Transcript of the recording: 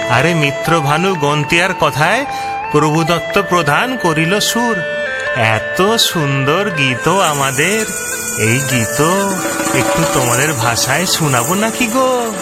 আরে মিত্রভানু গন্তিয়ার কথায় প্রভুদত্ত প্রধান করিল সুর। এত সুন্দর গীত আমাদের, এই গীত একটু তোমাদের ভাষায় শোনাবো নাকি গো?